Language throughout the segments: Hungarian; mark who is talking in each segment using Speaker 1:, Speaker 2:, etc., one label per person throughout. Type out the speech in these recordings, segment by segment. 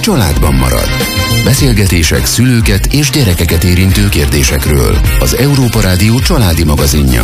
Speaker 1: családban marad. Beszélgetések szülőket és gyerekeket érintő kérdésekről. Az Európa Rádió családi magazinja.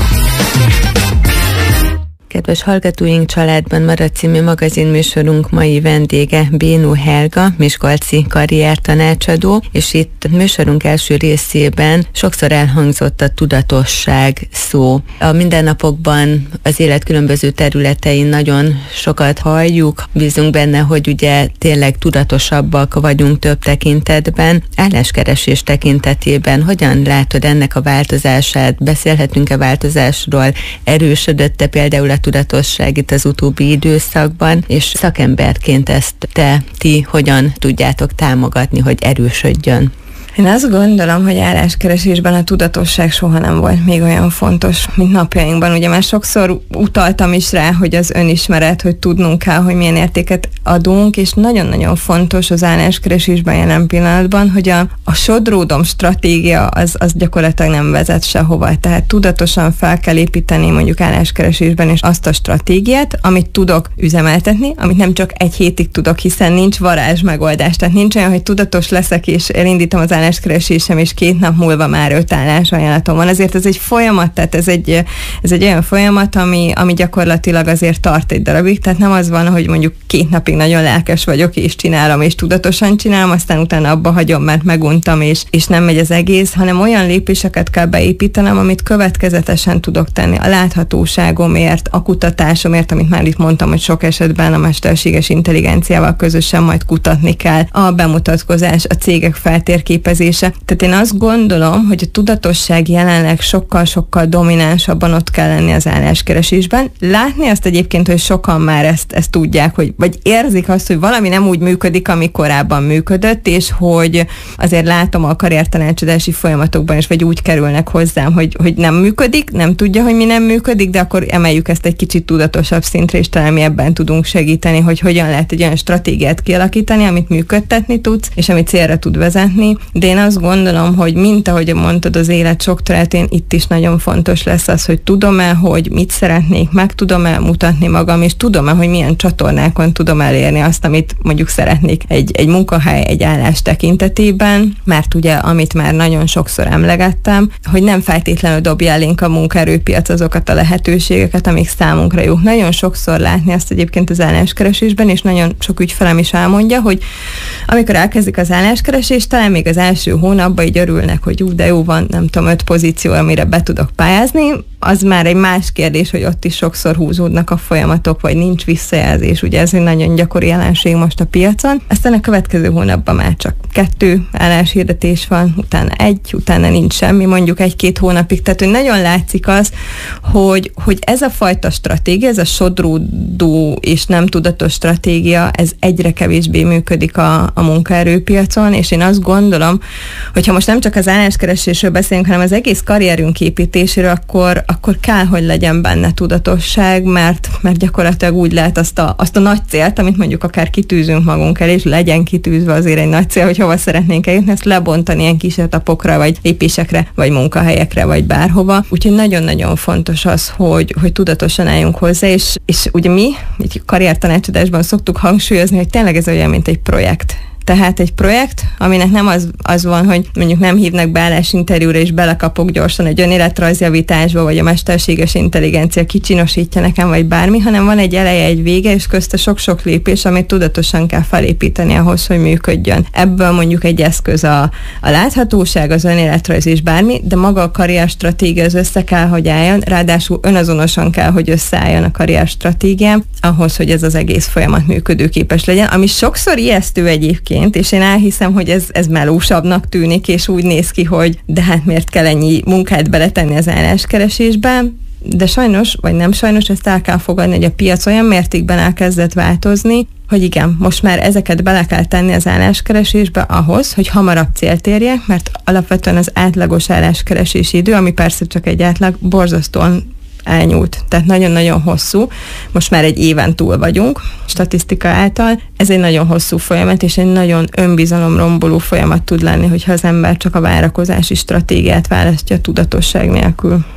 Speaker 2: Kedves hallgatóink, Családban marad című magazinműsorunk mai vendége Bénó Helga, miskolci karriertanácsadó, és itt műsorunk első részében sokszor elhangzott a tudatosság szó. A mindennapokban az élet különböző területein nagyon sokat halljuk, bízunk benne, hogy ugye tényleg tudatosabbak vagyunk több tekintetben. Álláskeresés tekintetében hogyan látod ennek a változását? Beszélhetünk-e változásról? Erősödött-e például a tudatosság itt az utóbbi időszakban, és szakemberként ezt ti hogyan tudjátok támogatni, hogy erősödjön?
Speaker 3: Én azt gondolom, hogy álláskeresésben a tudatosság soha nem volt még olyan fontos, mint napjainkban. Ugye már sokszor utaltam is rá, hogy az önismeret, hogy tudnunk kell, hogy milyen értéket adunk, és nagyon-nagyon fontos az álláskeresésben jelen pillanatban, hogy a sodródom stratégia az gyakorlatilag nem vezet sehova. Tehát tudatosan fel kell építeni mondjuk álláskeresésben és azt a stratégiát, amit tudok üzemeltetni, amit nem csak egy hétig tudok, hiszen nincs varázs megoldás. Tehát nincs olyan, hogy tudatos leszek és elindítom az álláskeresésem, és 2 nap múlva már 5 állásajánlatom van. Azért ez egy folyamat, tehát ez egy olyan folyamat, ami gyakorlatilag azért tart egy darabig, tehát nem az van, hogy mondjuk 2 napig nagyon lelkes vagyok, és csinálom, és tudatosan csinálom, aztán utána abba hagyom, mert meguntam, és nem megy az egész, hanem olyan lépéseket kell beépítenem, amit következetesen tudok tenni. A láthatóságomért, a kutatásomért, amit már itt mondtam, hogy sok esetben a mesterséges intelligenciával közösen majd kutatni kell, a bemutatkozás, a cégek feltérképezése. Tehát én azt gondolom, hogy a tudatosság jelenleg sokkal-sokkal dominánsabban ott kell lenni az álláskeresésben. Látni azt egyébként, hogy sokan már ezt tudják, vagy érzik azt, hogy valami nem úgy működik, ami korábban működött, és hogy azért látom a karriertanácsadási folyamatokban is, vagy úgy kerülnek hozzám, hogy nem működik, nem tudja, hogy mi nem működik, de akkor emeljük ezt egy kicsit tudatosabb szintre, és talán mi ebben tudunk segíteni, hogy hogyan lehet egy olyan stratégiát kialakítani, amit működtetni tudsz, és amit célra tud vezetni. De én azt gondolom, hogy mint ahogy mondtad, az élet sok területén itt is nagyon fontos lesz az, hogy tudom-e, hogy mit szeretnék, meg tudom-e mutatni magam, és tudom-e, hogy milyen csatornákon tudom elérni azt, amit mondjuk szeretnék egy munkahely, egy állás tekintetében, mert ugye, amit már nagyon sokszor emlegettem, hogy nem feltétlenül dobja elénk a munkaerőpiac azokat a lehetőségeket, amik számunkra jók. Nagyon sokszor látni azt egyébként az álláskeresésben, és nagyon sok ügyfelem is elmondja, hogy amikor elkezdik az álláskeresést, talán még az első hónapban így örülnek, hogy de jó van, nem tudom, 5 pozíció, amire be tudok pályázni, az már egy más kérdés, hogy ott is sokszor húzódnak a folyamatok, vagy nincs visszajelzés, ugye ez egy nagyon gyakori jelenség most a piacon. Aztán a következő hónapban már csak 2 álláshirdetés van, utána 1, utána nincs semmi, mondjuk 1-2 hónapig, tehát hogy nagyon látszik az, hogy ez a fajta stratégia, ez a sodródó és nem tudatos stratégia, ez egyre kevésbé működik a munkaerőpiacon, és én azt gondolom, hogyha most nem csak az álláskeresésről beszélünk, hanem az egész karrierünk építéséről, akkor kell, hogy legyen benne tudatosság, mert gyakorlatilag úgy lehet azt a nagy célt, amit mondjuk akár kitűzünk magunk elé, és legyen kitűzve azért egy nagy cél, hogy hova szeretnénk eljutni, ezt lebontani ilyen kis etapokra, vagy lépésekre, vagy munkahelyekre, vagy bárhova. Úgyhogy nagyon-nagyon fontos az, hogy tudatosan álljunk hozzá, és ugye mi, így karriertanácsadásban szoktuk hangsúlyozni, hogy tényleg ez olyan, mint egy projekt. Tehát egy projekt, aminek nem az van, hogy mondjuk nem hívnak be állásinterjúra, és belekapok gyorsan egy önéletrajzjavításba, vagy a mesterséges intelligencia kicsinosítja nekem, vagy bármi, hanem van egy eleje, egy vége, és közte sok-sok lépés, amit tudatosan kell felépíteni ahhoz, hogy működjön. Ebből mondjuk egy eszköz a láthatóság, az önéletrajz és bármi, de maga a karrierstratégia az össze kell, hogy álljon, ráadásul önazonosan kell, hogy összeálljon a karrierstratégiám, ahhoz, hogy ez az egész folyamat működőképes legyen, ami sokszor ijesztő egyébként, és én elhiszem, hogy ez melósabbnak tűnik, és úgy néz ki, hogy de hát miért kell ennyi munkát beletenni az álláskeresésbe, de sajnos, vagy nem sajnos, ezt el kell fogadni, hogy a piac olyan mértékben elkezdett változni, hogy igen, most már ezeket bele kell tenni az álláskeresésbe ahhoz, hogy hamarabb célt érjek, mert alapvetően az átlagos álláskeresési idő, ami persze csak egy átlag, borzasztóan elnyúlt. Tehát nagyon-nagyon hosszú. Most már egy éven túl vagyunk, statisztika által. Ez egy nagyon hosszú folyamat, és egy nagyon önbizalomromboló folyamat tud lenni, hogyha az ember csak a várakozási stratégiát választja tudatosság nélkül.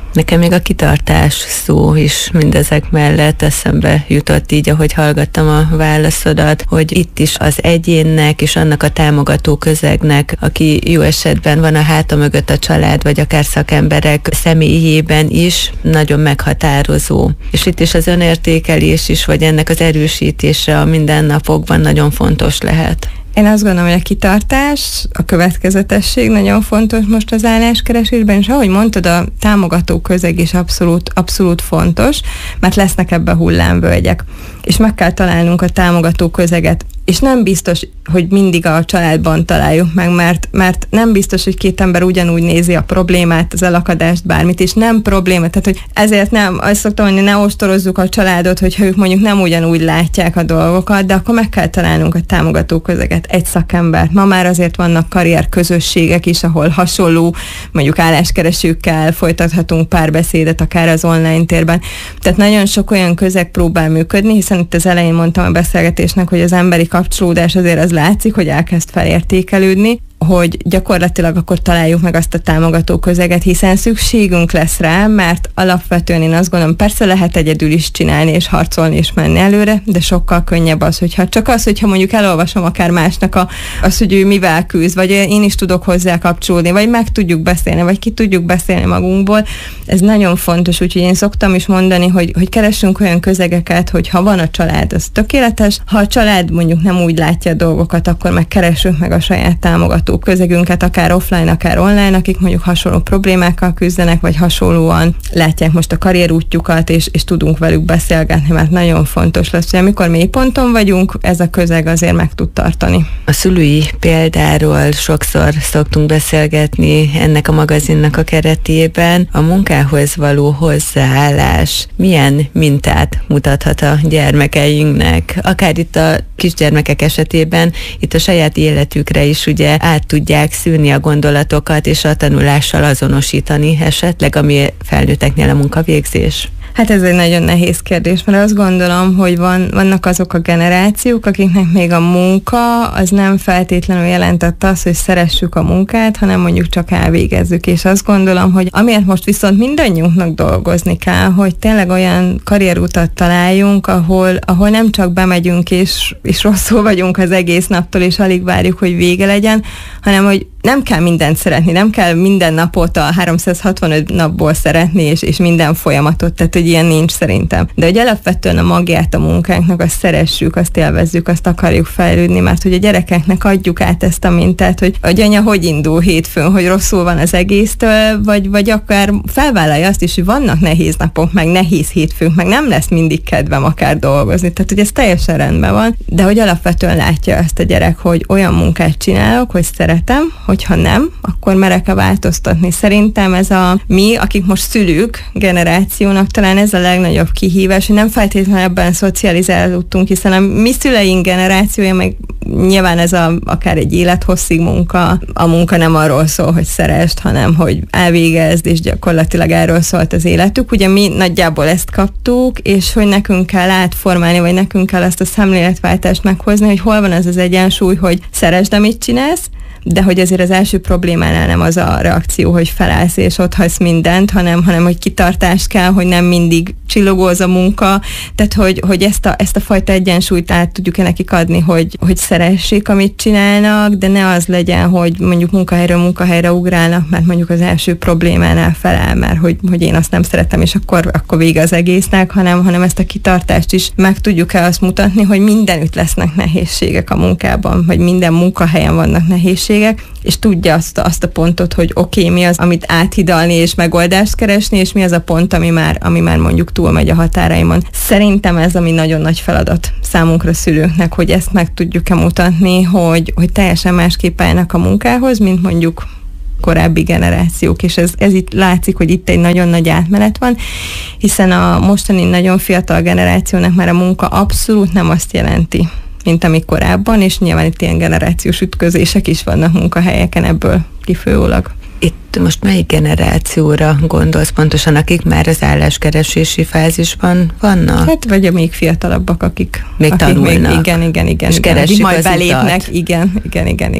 Speaker 2: Nekem még a kitartás szó is mindezek mellett eszembe jutott így, ahogy hallgattam a válaszodat, hogy itt is az egyénnek és annak a támogató közegnek, aki jó esetben van a háta mögött a család, vagy akár szakemberek személyében is nagyon meghatározó. És itt is az önértékelés is, vagy ennek az erősítése a mindennapokban nagyon fontos lehet.
Speaker 3: Én azt gondolom, hogy a kitartás, a következetesség nagyon fontos most az álláskeresésben, és ahogy mondtad, a támogató közeg is abszolút fontos, mert lesznek ebbe hullámvölgyek. És meg kell találnunk a támogató közeget. És nem biztos, hogy mindig a családban találjuk meg, mert nem biztos, hogy két ember ugyanúgy nézi a problémát, az elakadást, bármit, és nem probléma. Tehát, hogy ezért nem, azt szoktam mondani, ne ostorozzuk a családot, hogyha ők mondjuk nem ugyanúgy látják a dolgokat, de akkor meg kell találnunk a támogató közeget, egy szakembert. Ma már azért vannak karrierközösségek is, ahol hasonló, mondjuk álláskeresőkkel folytathatunk párbeszédet, akár az online térben. Tehát nagyon sok olyan közeg próbál működni, hiszen itt az elején mondtam a beszélgetésnek, hogy az emberi kapcsolódás azért az látszik, hogy elkezd felértékelődni, hogy gyakorlatilag akkor találjuk meg azt a támogató közeget, hiszen szükségünk lesz rá, mert alapvetően én azt gondolom, persze lehet egyedül is csinálni, és harcolni, és menni előre, de sokkal könnyebb az, hogyha mondjuk elolvasom akár másnak az, hogy ő mivel küzd, vagy én is tudok hozzá kapcsolódni, vagy meg tudjuk beszélni, vagy ki tudjuk beszélni magunkból. Ez nagyon fontos, úgyhogy én szoktam is mondani, hogy keressünk olyan közegeket, hogy ha van a család, az tökéletes, ha a család mondjuk nem úgy látja a dolgokat, akkor meg keressünk meg a saját támogató közegünket, akár offline, akár online, akik mondjuk hasonló problémákkal küzdenek, vagy hasonlóan látják most a karrierútjukat, és tudunk velük beszélgetni, mert nagyon fontos lesz, hogy amikor mélyponton vagyunk, ez a közeg azért meg tud tartani.
Speaker 2: A szülői példáról sokszor szoktunk beszélgetni ennek a magazinnak a keretében. A munkához való hozzáállás milyen mintát mutathat a gyermekeinknek? Akár itt a kisgyermekek esetében, itt a saját életükre is ugye át tudják szűrni a gondolatokat, és a tanulással azonosítani esetleg, ami felnőtteknél a munkavégzés?
Speaker 3: Hát ez egy nagyon nehéz kérdés, mert azt gondolom, hogy vannak azok a generációk, akiknek még a munka az nem feltétlenül jelentette azt, hogy szeressük a munkát, hanem mondjuk csak elvégezzük, és azt gondolom, hogy amiért most viszont mindannyiunknak dolgozni kell, hogy tényleg olyan karrierutat találjunk, ahol nem csak bemegyünk és rosszul vagyunk az egész naptól, és alig várjuk, hogy vége legyen, hanem hogy nem kell mindent szeretni, nem kell minden napot a 365 napból szeretni, és minden folyamatot, tehát hogy ilyen nincs szerintem. De hogy alapvetően a magját a munkánknak, azt szeressük, azt élvezzük, azt akarjuk fejlődni, mert hogy a gyerekeknek adjuk át ezt a mintát, hogy anya hogy indul hétfőn, hogy rosszul van az egésztől, vagy akár felvállalja azt is, hogy vannak nehéz napok, meg nehéz hétfők, meg nem lesz mindig kedvem akár dolgozni. Tehát, hogy ez teljesen rendben van, de hogy alapvetően látja azt a gyerek, hogy olyan munkát csinálok, hogy szeretem, hogyha nem, akkor merek-e változtatni. Szerintem ez mi, akik most szülők generációnak, talán ez a legnagyobb kihívás, hogy nem feltétlenül ebben szocializálódtunk, hiszen a mi szüleink generációja, meg nyilván ez akár egy élethosszig munka, a munka nem arról szól, hogy szeresd, hanem hogy elvégezd, és gyakorlatilag erről szólt az életük. Ugye mi nagyjából ezt kaptuk, és hogy nekünk kell átformálni, vagy nekünk kell ezt a szemléletváltást meghozni, hogy hol van ez az egyensúly, hogy szeresd, amit csinálsz, de hogy azért az első problémánál nem az a reakció, hogy felállsz és ott hagysz mindent, hanem hogy kitartást kell, hogy nem mindig csillogó az a munka, tehát hogy ezt a fajta egyensúlyt át tudjuk nekik adni, hogy szeressék, amit csinálnak, de ne az legyen, hogy mondjuk munkahelyről munkahelyre ugrálnak, mert mondjuk az első problémánál feláll, mert hogy én azt nem szeretem, és akkor vége az egésznek, hanem ezt a kitartást is meg tudjuk-e azt mutatni, hogy mindenütt lesznek nehézségek a munkában, vagy minden munkahelyen vannak nehézségek, és tudja azt a pontot, hogy oké, mi az, amit áthidalni és megoldást keresni, és mi az a pont, ami már mondjuk túlmegy a határaimon. Szerintem ez ami nagyon nagy feladat számunkra szülőknek, hogy ezt meg tudjuk-e mutatni, hogy teljesen másképp állnak a munkához, mint mondjuk korábbi generációk, és ez itt látszik, hogy itt egy nagyon nagy átmenet van, hiszen a mostani nagyon fiatal generációnak már a munka abszolút nem azt jelenti, mint ami korábban, és nyilván itt ilyen generációs ütközések is vannak munkahelyeken ebből kifolyólag.
Speaker 2: Itt most melyik generációra gondolsz pontosan, akik már az álláskeresési fázisban vannak?
Speaker 3: Hát vagy a még fiatalabbak, akik
Speaker 2: tanulnak.
Speaker 3: Igen.
Speaker 2: És keresik
Speaker 3: majd
Speaker 2: az
Speaker 3: belépnek.
Speaker 2: utat.
Speaker 3: Igen.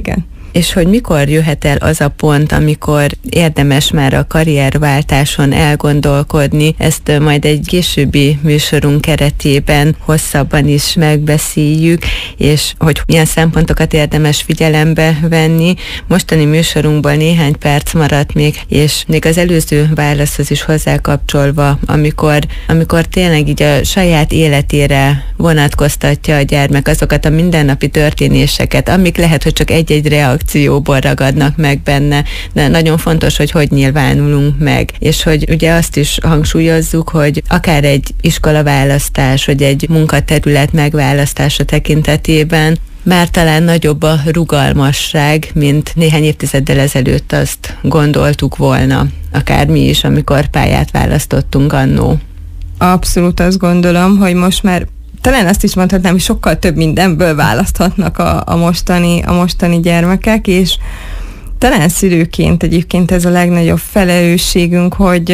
Speaker 2: És hogy mikor jöhet el az a pont, amikor érdemes már a karrierváltáson elgondolkodni, ezt majd egy későbbi műsorunk keretében hosszabban is megbeszéljük, és hogy milyen szempontokat érdemes figyelembe venni. Mostani műsorunkból néhány perc maradt még, és még az előző válaszhoz is hozzákapcsolva, amikor tényleg így a saját életére vonatkoztatja a gyermek azokat a mindennapi történéseket, amik lehet, hogy csak egy-egy reakcióból ragadnak meg benne, de nagyon fontos, hogy nyilvánulunk meg, és hogy ugye azt is hangsúlyozzuk, hogy akár egy iskolaválasztás, vagy egy munkaterület megválasztása tekintetében már talán nagyobb a rugalmasság, mint néhány évtizeddel ezelőtt azt gondoltuk volna, akár mi is, amikor pályát választottunk annó.
Speaker 3: Abszolút azt gondolom, hogy most már talán azt is mondhatnám, hogy sokkal több mindenből választhatnak a mostani gyermekek, és talán szülőként egyébként ez a legnagyobb felelősségünk,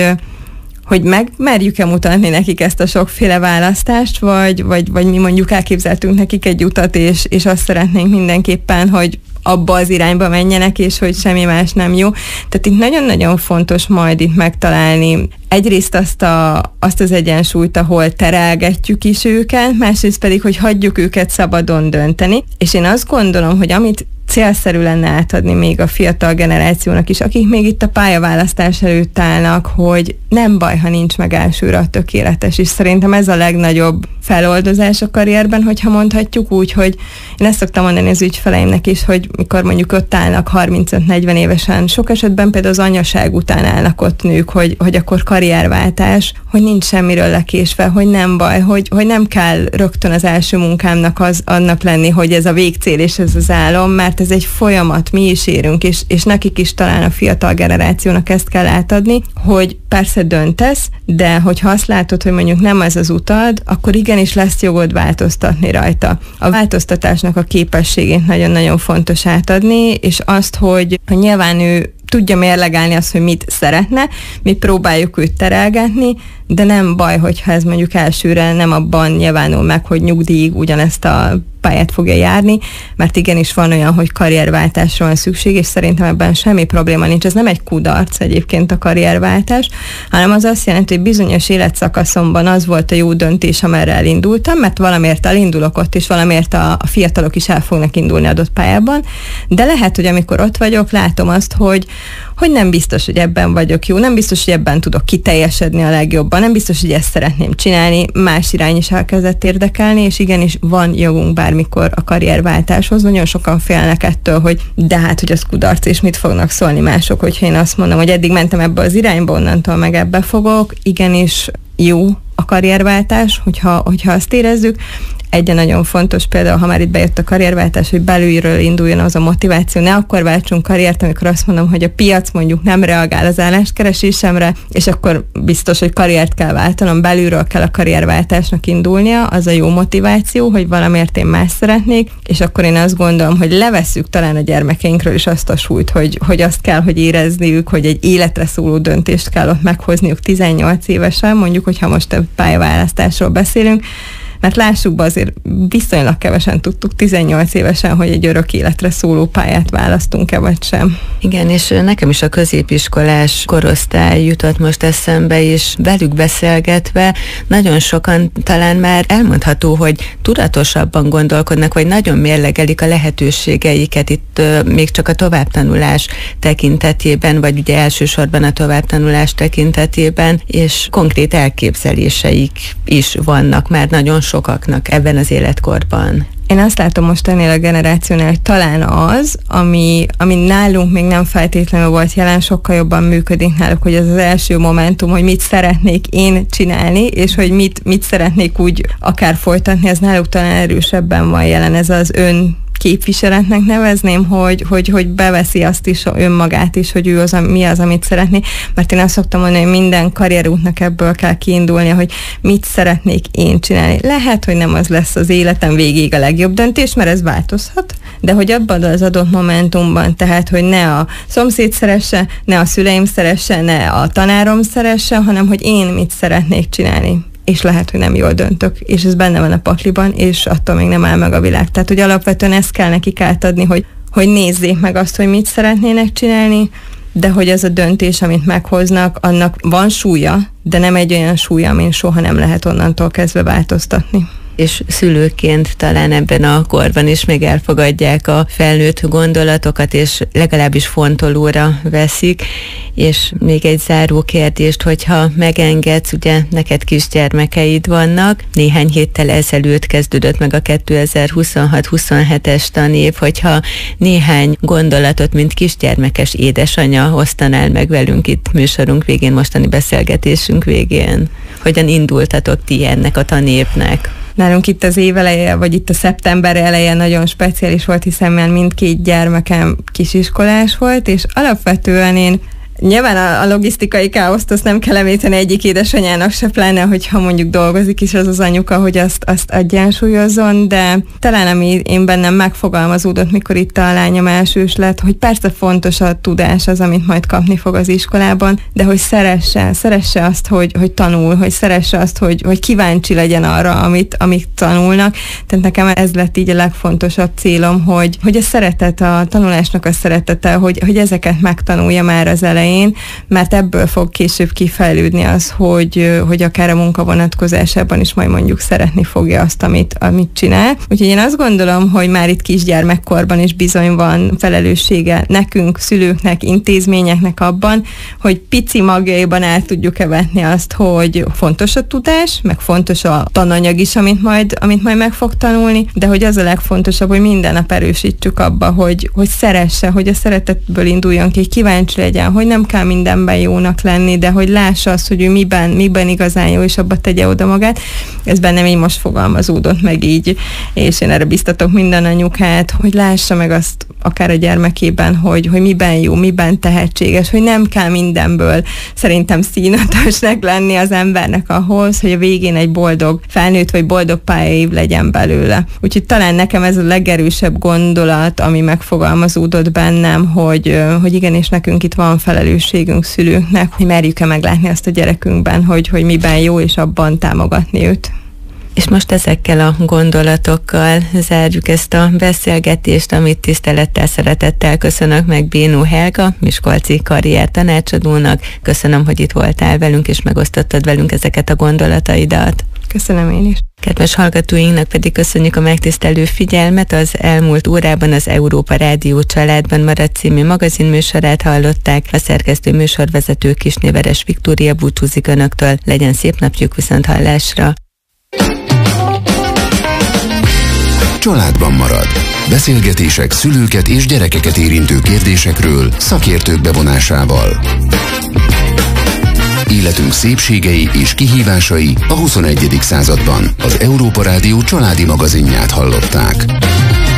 Speaker 3: hogy megmerjük-e mutatni nekik ezt a sokféle választást, vagy mi mondjuk elképzeltünk nekik egy utat, és azt szeretnénk mindenképpen, hogy abba az irányba menjenek, és hogy semmi más nem jó. Tehát itt nagyon-nagyon fontos majd itt megtalálni egyrészt azt az egyensúlyt, ahol terelgetjük is őket, másrészt pedig, hogy hagyjuk őket szabadon dönteni. És én azt gondolom, hogy amit célszerű lenne átadni még a fiatal generációnak is, akik még itt a pályaválasztás előtt állnak, hogy nem baj, ha nincs meg elsőre a tökéletes, és szerintem ez a legnagyobb feloldozás a karrierben, hogyha mondhatjuk úgy, hogy én ezt szoktam mondani az ügyfeleimnek is, hogy mikor mondjuk ott állnak 35-40 évesen, sok esetben például az anyaság után állnak ott nők, hogy akkor karrierváltás, hogy nincs semmiről lekésve, hogy nem baj, hogy nem kell rögtön az első munkámnak annak lenni, hogy ez a végcél és ez az álom, mert ez egy folyamat, mi is érünk, és nekik is talán a fiatal generációnak ezt kell átadni, hogy persze döntesz, de hogyha azt látod, hogy mondjuk nem ez az utad, akkor igenis lesz jogod változtatni rajta. A változtatásnak a képességét nagyon-nagyon fontos átadni, és azt, hogy nyilván ő tudja mérlegelni azt, hogy mit szeretne, mi próbáljuk őt terelgetni, de nem baj, hogyha ez mondjuk elsőre nem abban nyilvánul meg, hogy nyugdíjig ugyanezt a pályát fogja járni, mert igenis van olyan, hogy karrierváltásra van szükség, és szerintem ebben semmi probléma nincs. Ez nem egy kudarc egyébként a karrierváltás, hanem az azt jelenti, hogy bizonyos életszakaszomban az volt a jó döntés, amerre elindultam, mert valamiért elindulok ott, és valamiért a fiatalok is el fognak indulni adott pályában, de lehet, hogy amikor ott vagyok, látom azt, hogy nem biztos, hogy ebben vagyok jó, nem biztos, hogy ebben tudok kiteljesedni a legjobban, nem biztos, hogy ezt szeretném csinálni, más irány is elkezdett érdekelni, és igenis van jogunk bármikor a karrierváltáshoz. Nagyon sokan félnek ettől, hogy de hát, hogy az kudarc, és mit fognak szólni mások, hogyha én azt mondom, hogy eddig mentem ebbe az irányba, onnantól meg ebbe fogok. Igenis jó a karrierváltás, hogyha azt érezzük. Egy nagyon fontos például, ha már itt bejött a karrierváltás, hogy belülről induljon az a motiváció, ne akkor váltsunk karriert, amikor azt mondom, hogy a piac mondjuk nem reagál az álláskeresésemre, és akkor biztos, hogy karriert kell váltanom, belülről kell a karrierváltásnak indulnia, az a jó motiváció, hogy valamiért én más szeretnék, és akkor én azt gondolom, hogy levesszük talán a gyermekeinkről is azt a súlyt, hogy azt kell, hogy érezniük, hogy egy életre szóló döntést kell ott meghozniuk 18 évesen, mondjuk, hogyha most a pályaválasztásról beszélünk, mert lássuk be, azért viszonylag kevesen tudtuk 18 évesen, hogy egy örök életre szóló pályát választunk-e, vagy sem.
Speaker 2: Igen, és nekem is a középiskolás korosztály jutott most eszembe, és velük beszélgetve nagyon sokan talán már elmondható, hogy tudatosabban gondolkodnak, vagy nagyon mérlegelik a lehetőségeiket itt még csak a továbbtanulás tekintetében, vagy ugye elsősorban a továbbtanulás tekintetében, és konkrét elképzeléseik is vannak már nagyon sokaknak ebben az életkorban.
Speaker 3: Én azt látom most ennél a generációnál, hogy talán az, ami nálunk még nem feltétlenül volt jelen, sokkal jobban működik náluk, hogy ez az első momentum, hogy mit szeretnék én csinálni, és hogy mit szeretnék úgy akár folytatni, ez náluk talán erősebben van jelen, ez az képviseletnek nevezném, hogy beveszi azt is önmagát is, hogy ő mi az, amit szeretné, mert én azt szoktam mondani, hogy minden karrierútnak ebből kell kiindulnia, hogy mit szeretnék én csinálni. Lehet, hogy nem az lesz az életem végéig a legjobb döntés, mert ez változhat, de hogy abban az adott momentumban, tehát, hogy ne a szomszéd szeresse, ne a szüleim szeresse, ne a tanárom szeresse, hanem hogy én mit szeretnék csinálni. És lehet, hogy nem jól döntök, és ez benne van a pakliban, és attól még nem áll meg a világ. Tehát, hogy alapvetően ezt kell nekik átadni, hogy nézzék meg azt, hogy mit szeretnének csinálni, de hogy az a döntés, amit meghoznak, annak van súlya, de nem egy olyan súlya, amin soha nem lehet onnantól kezdve változtatni.
Speaker 2: És szülőként talán ebben a korban is még elfogadják a felnőtt gondolatokat, és legalábbis fontolóra veszik. És még egy záró kérdést, hogyha megengedsz, ugye neked kisgyermekeid vannak, néhány héttel ezelőtt kezdődött meg a 2026-27-es tanév, hogyha néhány gondolatot, mint kisgyermekes édesanya osztanál meg velünk itt műsorunk végén, mostani beszélgetésünk végén. Hogyan indultatok ti ennek a tanévnek?
Speaker 3: Nálunk itt az év eleje, vagy itt a szeptember eleje nagyon speciális volt, hiszen már mindkét gyermekem kisiskolás volt, és alapvetően én nyilván a logisztikai káoszt azt nem kell említeni egyik édesanyának se, pláne, hogyha mondjuk dolgozik is az anyuka, hogy azt egyensúlyozzon, de talán ami én bennem megfogalmazódott, mikor itt a lányom elsős lett, hogy persze fontos a tudás az, amit majd kapni fog az iskolában, de hogy szeresse azt, hogy tanul, hogy szeresse azt, hogy kíváncsi legyen arra, amit tanulnak. Tehát nekem ez lett így a legfontosabb célom, hogy a szeretet, a tanulásnak a szeretete, hogy ezeket megtanulja már az elején, mert ebből fog később kifejlődni az, hogy akár a munka vonatkozásában is majd mondjuk szeretni fogja azt, amit csinál. Úgyhogy én azt gondolom, hogy már itt kisgyermekkorban is bizony van felelőssége nekünk, szülőknek, intézményeknek abban, hogy pici magjaiban el tudjuk-e vetni azt, hogy fontos a tudás, meg fontos a tananyag is, amit majd meg fog tanulni, de hogy az a legfontosabb, hogy minden nap erősítsük abba, hogy szeresse, hogy a szeretetből induljon ki, kíváncsi legyen, hogy nem kell mindenben jónak lenni, de hogy lássa azt, hogy ő miben igazán jó, és abba tegye oda magát. Ez bennem így most fogalmazódott meg így, és én erre biztatok minden anyukát, hogy lássa meg azt akár a gyermekében, hogy miben jó, miben tehetséges, hogy nem kell mindenből szerintem színötösnek lenni az embernek ahhoz, hogy a végén egy boldog felnőtt vagy boldog pályaév legyen belőle. Úgyhogy talán nekem ez a legerősebb gondolat, ami megfogalmazódott bennem, hogy igenis nekünk itt van felelősségünk szülőknek, hogy merjük-e meglátni azt a gyerekünkben, hogy miben jó, és abban támogatni őt.
Speaker 2: És most ezekkel a gondolatokkal zárjuk ezt a beszélgetést, amit tisztelettel, szeretettel köszönök meg Bénó Helga, miskolci karriertanácsadónak. Köszönöm, hogy itt voltál velünk, és megosztottad velünk ezeket a gondolataidat.
Speaker 3: Köszönöm én is.
Speaker 2: Kedves hallgatóinknak pedig köszönjük a megtisztelő figyelmet. Az elmúlt órában az Európa Rádió Családban maradt című magazinműsorát hallották. A szerkesztő műsorvezető Kisnéveres Viktória búcsúzik önöktől. Legyen szép napjuk, viszont hallásra.
Speaker 1: Családban marad. Beszélgetések szülőket és gyerekeket érintő kérdésekről szakértők bevonásával. Életünk szépségei és kihívásai a 21. században. Az Európa Rádió családi magazinját hallották.